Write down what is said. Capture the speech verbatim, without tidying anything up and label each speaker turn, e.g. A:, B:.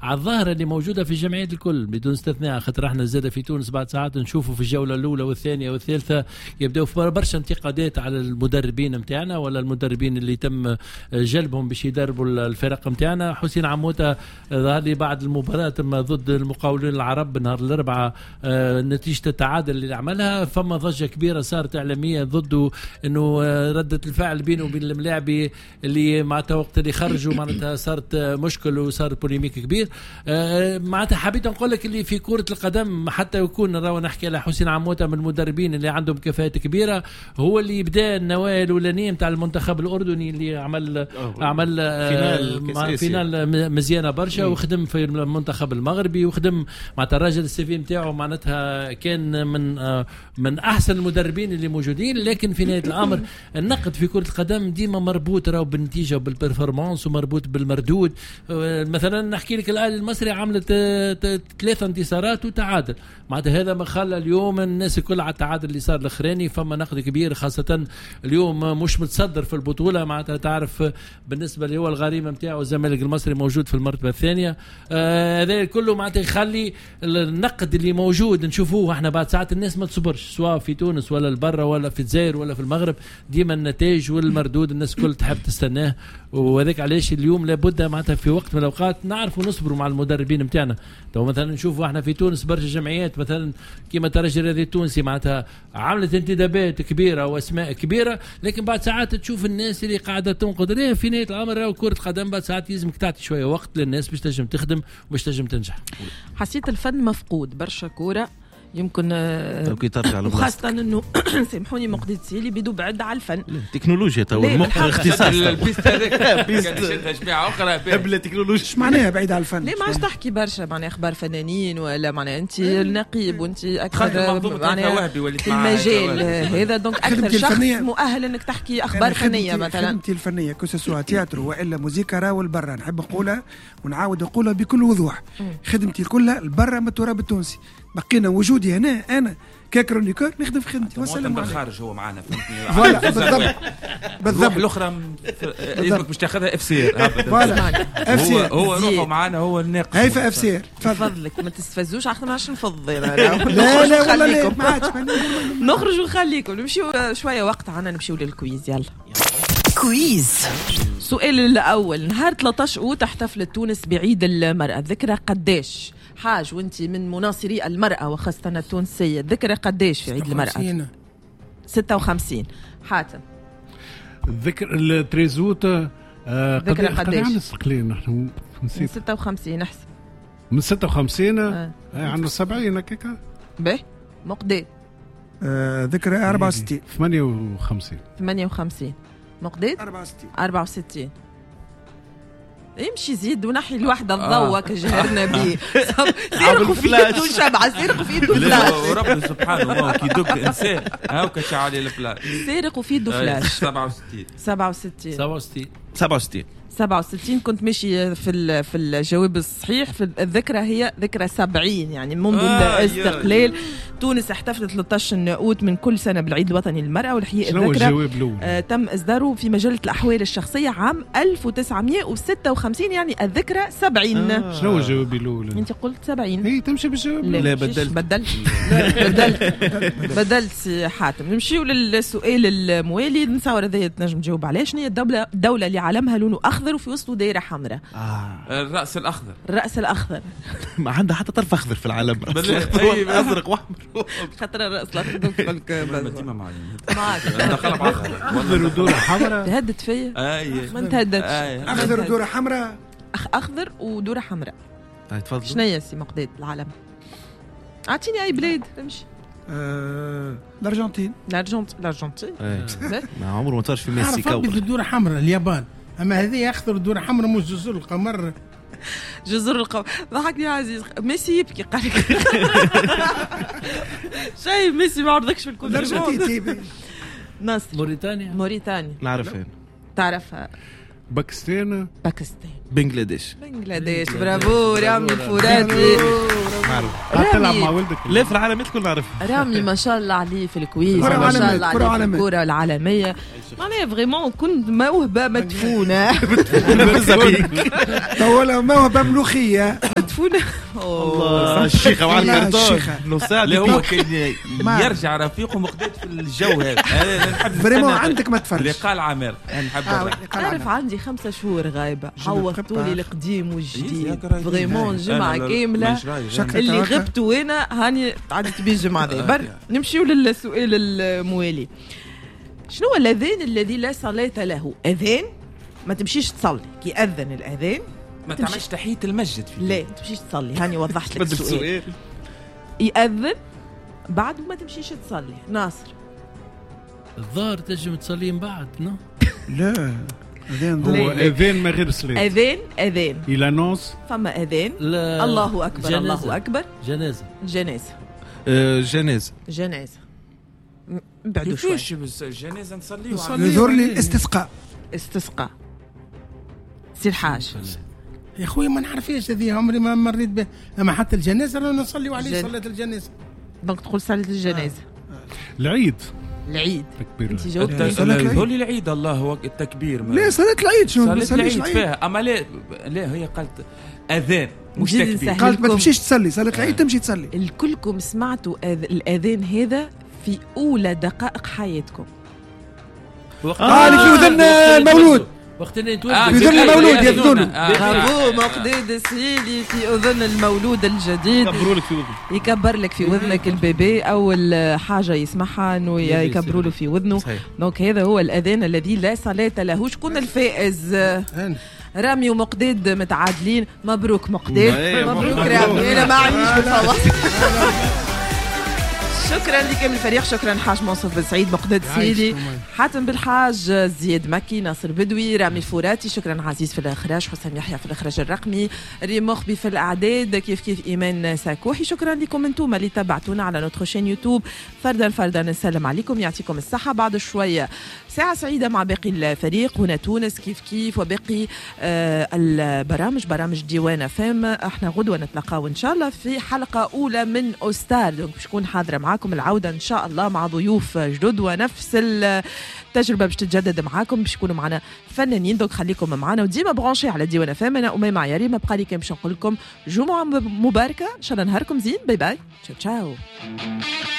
A: على الظاهرة اللي موجودة في الجمعيات الكل بدون استثناء، خاطر احنا زاد في تونس بعد ساعات نشوفوا في الجولة الأولى والثانية والثالثة يبدأوا في برشا انتقادات على المدربين متاعنا ولا المدربين اللي تم جلبهم باش يدربوا الفرق متاعنا. حسين عموتة ظهر لي بعد المباراة ضد المقاولين العرب نهار الأربعاء نتيجة التعادل اللي عملها، فما ضجة كبيرة صارت إعلامية ضده إنه ردة الفعل بينه وبين الملاعبي اللي معناتها وقت اللي خرجوا معناتها صارت مشكل وصارت بوليميك كبير. معناتها حبيت نقول لك اللي في كرة القدم حتى يكون راهو نحكي على حسين عموتة من المدربين اللي عندهم كفاءات كبيرة، هو اللي بدا النوايا الأولانية نتاع المنتخب الأردني اللي عمل عمل فينال, فينال مزيانة برشا وخدم في المنتخب المغربي وخدم معناتها الراجل السي في نتاعو معناتها كان من من أحسن المدربين اللي موجودين. لكن في نهاية الأمر النقد في كرة القدم ديما مربوط راهو بالنتيجة وبالبرفورمانس ومربوط بالمردود. مثلا نحكي لك الأهلي المصري عملت ثلاثة انتصارات وتعادل، معناتها هذا ما خلى اليوم الناس الكل على التعادل اللي صار الاخراني. فما نقد كبير خاصة اليوم مش متصدر في البطولة، معناتها تعرف بالنسبة اللي هو الغريمة نتاعو الزمالك المصري موجود في المرتبة الثانية. هذا آه كله معناتها يخلي النقد اللي موجود نشوفوه احنا بعد ساعات الناس ما تصبرش سواء في تونس ولا البرة ولا في الجزائر ولا في المغرب، ديما النتائج والمردود الناس كل تحب تستناه. وهذاك علاش اليوم لابد معناتها في وقت من الاوقات نعرفوا نصبروا مع المدربين نتاعنا. تو مثلا نشوفوا احنا في تونس برشا جمعيات مثلا كيما الترجي الرياضي التونسي معناتها عملت انتدابات كبيره واسماء كبيره، لكن بعد ساعات تشوف الناس اللي قاعده تنقد ليه في نهايه الامر راهو كره قدم بعد ساعات لازمك تعطي شويه وقت للناس باش تنجم تخدم وباش تنجم تنجح.
B: حسيت الفن مفقود برشا كوره يمكن
C: ترجع
B: وخاصة انه سامحوني مقدسي اللي بيدو بعد على الفن
C: التكنولوجيا تو المخ اختصاص
D: البيست هذاك بيست جماعه اخرى
C: قبل التكنولوجيا
E: ايش معناها بعيد على الفن؟
B: ليه ما عادش تحكي برشا معناها اخبار فنانين ولا معناها انت النقيب وانت اكثر معناها في المجال هذا دونك اكثر شخص مؤهل انك تحكي اخبار فنيه مثلا.
E: خدمتي الفنيه كسوا تياتر والا موسيقى راهو البرا نحب نقولها ونعاود نقولها بكل وضوح، خدمتي كلها البرا من التراب التونسي، بقينا وجودي هنا انا ككرونيكور نخدم في خدمتي
D: وسلم عليك. الخارج هو معنا فهمتني
E: فوالا بالضبط بالضبط
D: الاخرى لازمك باش تاخذها اف سير
E: فوالا اف سير
D: هو روحه معنا هو الناقص
E: هيفا اف سير
B: تفضلك ما تستفزوش عشان ماش نفض
E: لا لا والله لا ما عادش
B: نخرج ونخليكم نمشيو شويه وقت عنا نمشيو للكويز. يلا
F: كويز.
B: السؤال الاول، نهار ثلاثة عشر أوت احتفلت تونس بعيد المرأة، ذكرى قداش؟ حاج وانت من مناصري المرأة وخاصة التونسية، ذكرى قداش في عيد المرأة؟ ستة وخمسين. حاتم
G: ذكر التريزوت آه
B: ذكرى قداش؟
G: نستقلين نحن
B: من ستة وخمسين احسن
G: من ستة وخمسين آه. عندنا سبعين هكاك
B: باهي مقداد
E: آه ذكرى أربعة وستين
G: ثمانية وخمسين
B: ثمانية وخمسين مقداد
E: أربعة وستين
B: أربعة وستين. يمشي زيد ونحي الوحدة الضوء كجهرنا به سيرقوا في يده شبعة سيرقوا في يده فلاش
D: ورب سبحانه كي يدق إنسان هاو كشعالي الفلاش
B: سيرقوا في يده فلاش.
D: سبعة وستين
B: سبعة وستين
A: سبعة وستين
C: سبعة وستين
B: سبعة وستين. كنت ماشي في في الجواب الصحيح. في الذكرى هي ذكرى سبعين يعني منذ آه الاستقلال. تونس احتفلت ثلاثة عشر أوت من كل سنة بالعيد الوطني للمرأة، والحقيقة الذكرى آه تم إصداره في مجلة الأحوال الشخصية عام ألف وتسعمائة وستة وخمسين يعني الذكرى سبعين.
G: آه. شنو الجواب الأول؟
B: أنت قلت سبعين.
G: هي تمشي بالجواب.
B: لا,
C: لا بدلت
B: بدلت بدلت بدلت حاتم. نمشيو للسؤال الموالي، نتصور هذا تنجم تجاوب عليه. شنو هي الدولة الدولة اللي علمها لونه أخضر وفي وسطه دايرة حمراء؟
C: آه.
D: الرأس الأخضر.
B: الرأس الأخضر
C: ما عندها حتى طرف أخضر في العالم. أزرق وأحمر.
B: خاطر الرأس الأخضر فلك
D: ديما معي
B: معك
D: دخل بعض
G: أخضر ودورة حمراء.
B: تهدد فيا؟
D: أي
B: ما تهددش.
E: أخضر ودورة حمراء.
B: أخضر ودورة حمراء.
C: تفضل.
B: شنو هي سي مقداد العالم؟ أعطيني أي بلاد امشي.
E: آه، الأرجنتين.
B: الأرجنتين الأرجنتين.
C: ما عمره ما صارش في ميسي كور.
H: عرف الدورة حمراء اليابان، أما هذه أخضر ودورة حمراء مش جزر القمر.
B: جزر القمر ضحكني يا عزيز. ميسي يبكي قال لك شايف ميسي ما عرضكش في الكل.
E: الأرجنتين.
B: ناصر.
A: موريتانيا.
B: موريتانيا
C: نعرفها.
B: تعرفها.
G: باكستان.
B: باكستان.
C: بنغلاديش.
B: بنغلاديش. برافو يا عمي فراتي.
C: نعرف
G: تلعب مع ولدك
C: لا في العالميات الكل نعرف
B: رامي ما شاء الله عليه في الكويز،
E: كرة
B: ما شاء
E: عالمية،
B: الله
E: كرة
B: عليه في
E: عالمية.
B: الكرة العالمية. معناها فريمون كنت موهبة مدفونة.
E: ولا موهبة ملوخية
B: مدفونة.
C: الله الشيخة وعلى
E: لا،
C: الكرتون
E: الشيخة.
C: نساعد
D: لا هو كان
E: ما-
D: يرجع رفيقه مقداد في الجو هذا. أنا نحب
E: فريمون
D: نستنى
E: عندك ما تفرج.
D: لقاء العمار. أنا نحب
E: آه،
D: نرى.
E: قال
B: عارف
E: عنها.
B: عندي خمسة شهور غايبة،
E: Je ne
B: عوضتوا لي
E: prépare.
B: القديم والجديد
D: ياك راهي.
B: فريمون جمعة
D: أنا لا-
B: كاملة.
D: مش راهي.
E: شكلك
B: اللي
E: هكا.
B: غبت وانا هاني عدت بيه الجمعة ذي. بر نمشيو للسؤال الموالي. شنو هو الأذان الذي لا صلاة له؟ أذان ما تمشيش تصلي، كي أذن الأذان
D: ما تعملش تحية المسجد فيه.
B: لا ما تمشيش تصلي. هاني وضحت لك
C: بدل
B: السؤال.
C: السؤال
B: يأذن بعد ما تمشيش تصلي. ناصر
A: الظاهر تنجم تصلي من بعد نو
E: لا أذان
G: هو
B: لا، لا.
G: اذان ما غير صلاه
B: أذان أذان
G: الى نص
B: فما أذان
A: لا
B: الله أكبر
A: جنازة.
B: الله أكبر
A: جنازة
B: جنازة
C: جنازة
B: جنازة م- بعدوا شوي
D: كيفاش بس الجنازة نصليوا
G: نصلي.
E: يظهر لي الاستسقاء
B: استسقاء سير حاج.
H: يا خويا ما نعرفش هذه، عمري ما مريت بها. اما حتى الجنازه رانا نصليوا عليه
B: جن-
H: صلاه الجنازه.
B: دونك تقول صلاة الجنازة.
G: العيد
B: العيد
G: تكبير
B: انت
G: العيد.
B: جاوبت
E: صلاة العيد.
D: هو العيد الله هو التكبير. ما-
E: لا صلاة العيد شنو ما
D: صلاة
E: تصليش
D: العيد
E: العيد
D: فيها. أما لا لا هي قالت أذان مش
B: نزيد
D: تكبير.
B: نسهل.
E: قالت ما
B: لكم.
E: تمشيش تصلي صلاة العيد تمشي تصلي.
B: الكلكم سمعتوا أذ... الأذان هذا في أولى دقائق حياتكم.
E: آه، اللي في وذن المولود.
A: وقت اللي
D: آه،
A: يتولد
E: في ذن المولود
D: آه،
E: يأذنونه.
D: آه،
B: برافو مقداد السيلي في أذن المولود الجديد.
C: كبروا لك في وذنك.
B: يكبر لك في وذنك البيبي. أول حاجة يسمعها أنه يكبروا له في وذنه.
C: صحيح.
B: دونك هذا هو الأذان الذي لا صلاة له. شكون الفائز؟
H: أنا.
B: رامي ومقداد متعادلين. مبروك مقداد.
C: ما-
B: مبروك
C: مبروك.
B: رامي. أنا ما عنديش بالفواصل. شكرا لكم الفريق. شكرا حاج منصف بن سعيد، مقداد سيدي، حاتم بالحاج، زياد مكي، ناصر بدوي، رامي الفوراتي. شكرا عزيز في الاخراج، حسام يحيى في الاخراج الرقمي، ريم مخبي في الاعداد، كيف كيف ايمان ساكوحي. شكرا لكم انتم اللي تابعتونا على نوتخ شين يوتيوب. فردا فردا نسلم عليكم، يعطيكم الصحه. بعد شويه ساعه سعيده مع باقي الفريق هنا تونس كيف كيف، وباقي آه البرامج، برامج ديوان فام. احنا غدوه نتلاقاو ان شاء الله في حلقه اولى من اوستار. دونك باش تكون حاضره معاكم العوده ان شاء الله مع ضيوف جدد، ونفس التجربه باش تتجدد معاكم، باش يكونوا معنا فنانين. دونك خليكم معنا وديما برونشي على ديوان فام. انا اميمه عياري، ما بقى لي كان باش نقول لكم جمعه مباركه ان شاء الله، نهاركم زين. باي باي، تشاو تشاو.